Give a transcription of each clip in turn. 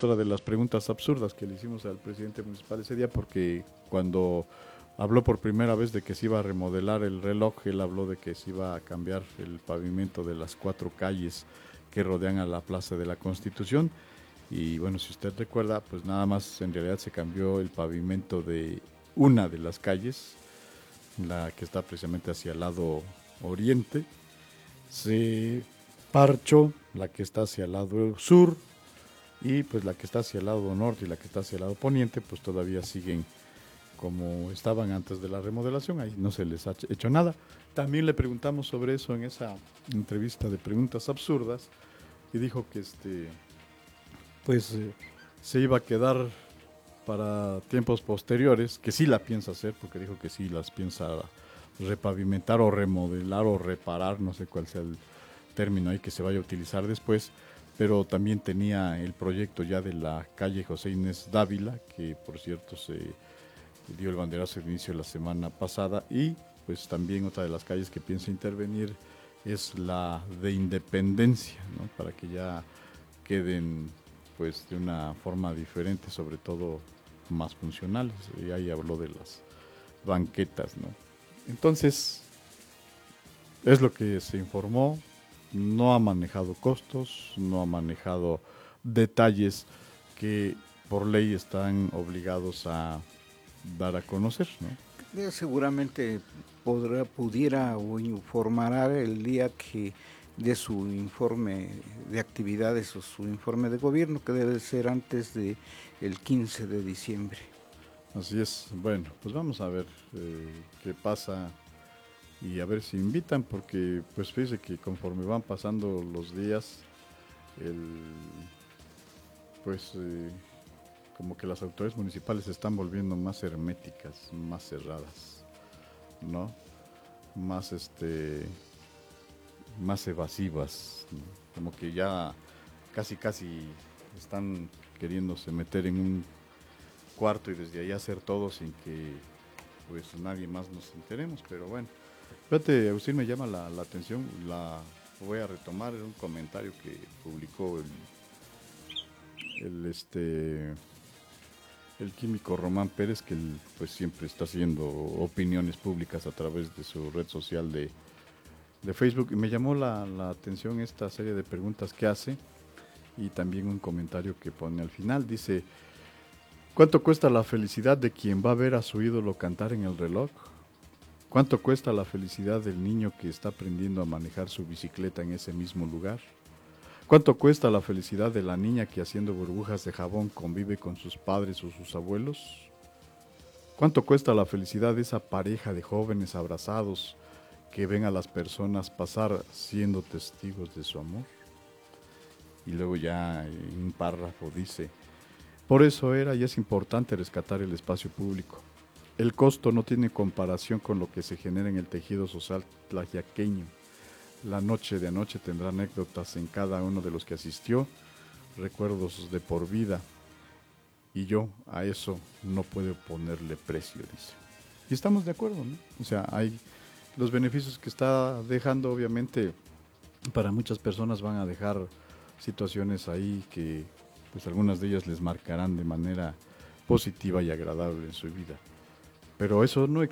otra de las preguntas absurdas que le hicimos al presidente municipal ese día, porque cuando habló por primera vez de que se iba a remodelar el reloj, él habló de que se iba a cambiar el pavimento de las 4 calles que rodean a la Plaza de la Constitución. Y bueno, si usted recuerda, pues nada más en realidad se cambió el pavimento de una de las calles, la que está precisamente hacia el lado oriente. Se parchó la que está hacia el lado sur, y pues la que está hacia el lado norte y la que está hacia el lado poniente pues todavía siguen como estaban antes de la remodelación, ahí no se les ha hecho nada. También le preguntamos sobre eso en esa entrevista de preguntas absurdas y dijo que pues se iba a quedar para tiempos posteriores, que sí la piensa hacer, porque dijo que sí las piensa repavimentar o remodelar o reparar, no sé cuál sea el término ahí que se vaya a utilizar después, pero también tenía el proyecto ya de la calle José Inés Dávila, que por cierto se dio el banderazo de inicio la semana pasada, y pues también otra de las calles que piensa intervenir es la de Independencia, ¿no? Para que ya queden pues de una forma diferente, sobre todo más funcionales. Y ahí habló de las banquetas, ¿no? Entonces, es lo que se informó, no ha manejado costos, no ha manejado detalles que por ley están obligados a dar a conocer, ¿no? Seguramente pudiera o informará el día que de su informe de actividades o su informe de gobierno, que debe ser antes de el 15 de diciembre. Así es. Bueno, pues vamos a ver qué pasa y a ver si invitan, porque pues fíjese que conforme van pasando los días, el, pues como que las autoridades municipales se están volviendo más herméticas, más cerradas, ¿no? Más más evasivas, ¿no? Como que ya casi están queriéndose meter en un cuarto y desde ahí hacer todo sin que pues nadie más nos enteremos, pero bueno. Fíjate, Agustín, me llama la atención, la voy a retomar, un comentario que publicó el el químico Román Pérez, que él, pues siempre está haciendo opiniones públicas a través de su red social de Facebook, y me llamó la atención esta serie de preguntas que hace y también un comentario que pone al final. Dice: ¿cuánto cuesta la felicidad de quien va a ver a su ídolo cantar en el reloj? ¿Cuánto cuesta la felicidad del niño que está aprendiendo a manejar su bicicleta en ese mismo lugar? ¿Cuánto cuesta la felicidad de la niña que haciendo burbujas de jabón convive con sus padres o sus abuelos? ¿Cuánto cuesta la felicidad de esa pareja de jóvenes abrazados que ven a las personas pasar siendo testigos de su amor? Y luego ya en un párrafo dice: por eso era y es importante rescatar el espacio público. El costo no tiene comparación con lo que se genera en el tejido social tlaxiaqueño. La noche de anoche tendrá anécdotas en cada uno de los que asistió, recuerdos de por vida, y yo a eso no puedo ponerle precio, dice. Y estamos de acuerdo, ¿no? O sea, hay los beneficios que está dejando, obviamente, para muchas personas van a dejar situaciones ahí que, pues algunas de ellas les marcarán de manera positiva y agradable en su vida. Pero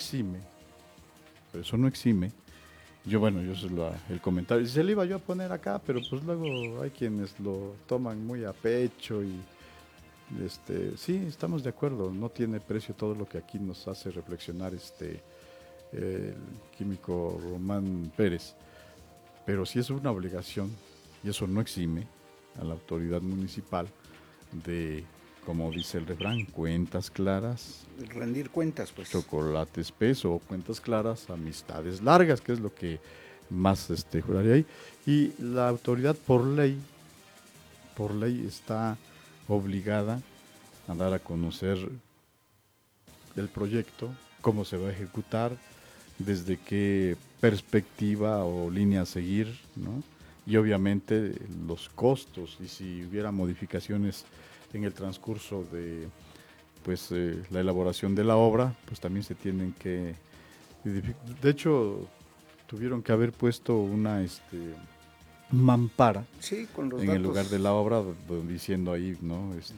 eso no exime. Yo, bueno, yo se el comentario, se lo iba yo a poner acá, pero pues luego hay quienes lo toman muy a pecho y sí, estamos de acuerdo, no tiene precio todo lo que aquí nos hace reflexionar el químico Román Pérez, pero sí es una obligación, y eso no exime a la autoridad municipal de, como dice el refrán, cuentas claras, Rendir cuentas, pues. chocolate espeso, o cuentas claras, amistades largas, que es lo que más juraría ahí. Y la autoridad por ley está obligada a dar a conocer el proyecto, cómo se va a ejecutar, desde qué perspectiva o línea a seguir, ¿no? Y obviamente los costos, y si hubiera modificaciones en el transcurso de pues la elaboración de la obra, pues también se tienen que, de hecho tuvieron que haber puesto una mampara Sí, con los en el lugar de datos. la obra, diciendo ahí, ¿no?